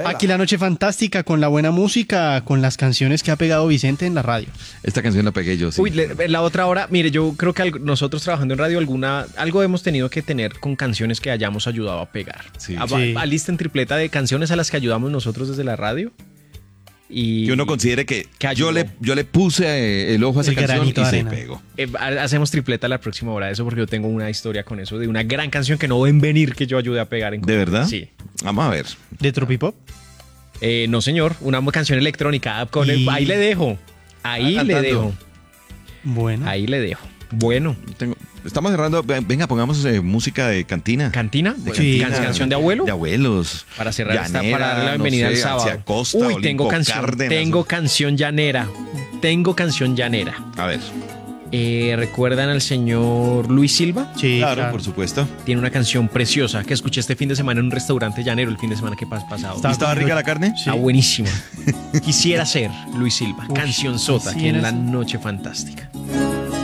Aquí la noche fantástica, con la buena música, con las canciones que ha pegado Vicente en la radio. Esta canción la pegué yo, sí. Uy, la otra hora, mire, yo creo que nosotros trabajando en radio algo hemos tenido que tener con canciones que hayamos ayudado a pegar. Sí. Alisten tripleta de canciones a las que ayudamos nosotros desde la radio. Y que uno considere que yo ayudó. le puse el ojo a esa El canción granito y de se arena. pegó. Hacemos tripleta la próxima hora de eso porque yo tengo una historia con eso de una gran canción que no ven venir que yo ayude a pegar en ¿De verdad? Sí. Vamos a ver. ¿De Tropipop? No, señor, una canción electrónica. Ahí le dejo. Ahí Ah, le cantando. dejo. Bueno. Ahí le dejo. Bueno. Estamos cerrando. Venga, pongamos música de cantina. ¿Cantina? Sí. ¿Canción de abuelo? De abuelos. Para cerrar Llanera, para darle la bienvenida no sé, al sábado. hacia Costa, Uy, Olimpo tengo canción. Cárdenas. Tengo canción llanera. Tengo canción llanera. A ver. ¿Recuerdan al señor Luis Silva? Sí, Claro, por supuesto. Tiene una canción preciosa que escuché este fin de semana en un restaurante llanero el fin de semana que pasado. ¿Estaba rica la carne? Está buenísima. Quisiera ser Luis Silva. Uy, Canción sota aquí en quisiera la ser. noche fantástica.